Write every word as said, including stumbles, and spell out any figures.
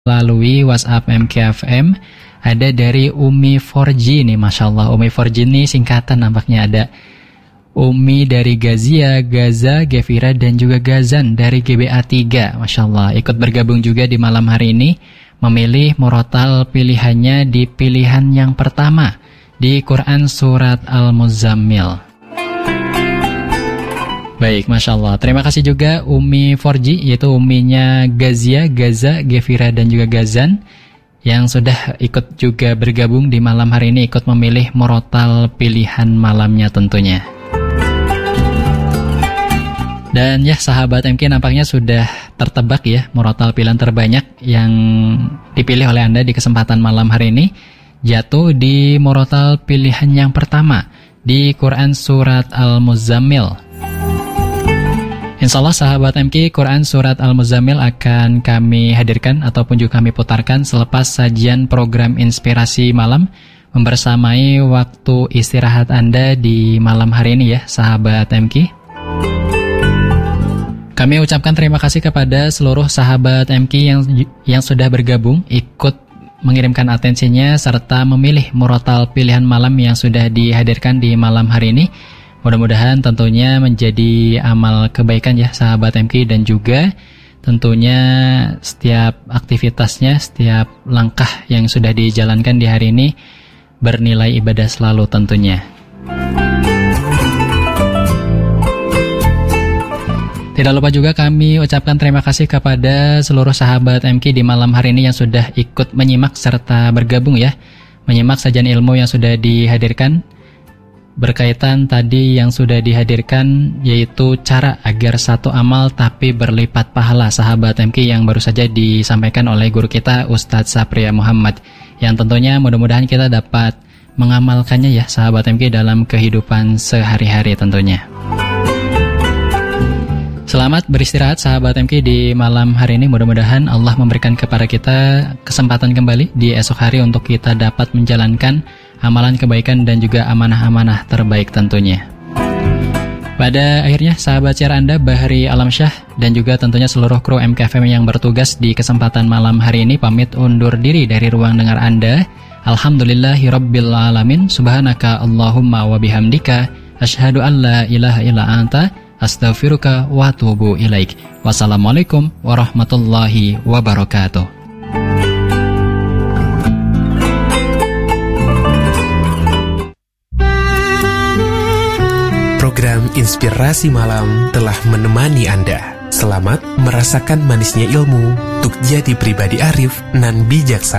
melalui WhatsApp M K F M. Ada dari Umi empat G nih, Masya Allah. Umi empat G ini singkatan nampaknya. Ada Umi dari Gazia, Gaza, Gevira, dan juga Gazan dari G B A tiga. Masya Allah, ikut bergabung juga di malam hari ini, memilih murotal pilihannya di pilihan yang pertama di Quran Surat Al-Muzammil. Baik, Masya Allah. Terima kasih juga Umi empat G, yaitu Uminya Gazia, Gaza, Gevira, dan juga Gazan, yang sudah ikut juga bergabung di malam hari ini, ikut memilih murotal pilihan malamnya tentunya. Dan ya, sahabat M K, nampaknya sudah tertebak ya murotal pilihan terbanyak yang dipilih oleh Anda di kesempatan malam hari ini, jatuh di murotal pilihan yang pertama di Quran Surat Al-Muzammil. Insya Allah sahabat M K, Quran Surat Al-Muzammil akan kami hadirkan ataupun juga kami putarkan selepas sajian program Inspirasi Malam, membersamai waktu istirahat Anda di malam hari ini ya sahabat M K. Kami ucapkan terima kasih kepada seluruh sahabat M K yang yang sudah bergabung, ikut mengirimkan atensinya serta memilih murotal pilihan malam yang sudah dihadirkan di malam hari ini. Mudah-mudahan tentunya menjadi amal kebaikan ya sahabat M K, dan juga tentunya setiap aktivitasnya, setiap langkah yang sudah dijalankan di hari ini bernilai ibadah selalu tentunya. Tidak lupa juga kami ucapkan terima kasih kepada seluruh sahabat M K di malam hari ini yang sudah ikut menyimak serta bergabung ya, menyimak sajian ilmu yang sudah dihadirkan. Berkaitan tadi yang sudah dihadirkan, yaitu cara agar satu amal tapi berlipat pahala sahabat M K, yang baru saja disampaikan oleh guru kita Ustadz Sapria Muhammad, yang tentunya mudah-mudahan kita dapat mengamalkannya ya sahabat M K dalam kehidupan sehari-hari tentunya. Selamat beristirahat sahabat M K di malam hari ini. Mudah-mudahan Allah memberikan kepada kita kesempatan kembali di esok hari untuk kita dapat menjalankan amalan kebaikan dan juga amanah-amanah terbaik tentunya. Pada akhirnya sahabat siar Anda Bahri Alamsyah dan juga tentunya seluruh kru M K F M yang bertugas di kesempatan malam hari ini pamit undur diri dari ruang dengar Anda. Alhamdulillahirabbil alamin. Subhanaka Allahumma wa bihamdika asyhadu an la ilaha illa anta astaghfiruka wa atubu ilaik. Wassalamualaikum warahmatullahi wabarakatuh. Program Inspirasi Malam telah menemani Anda. Selamat merasakan manisnya ilmu untuk jadi pribadi arif nan bijaksana.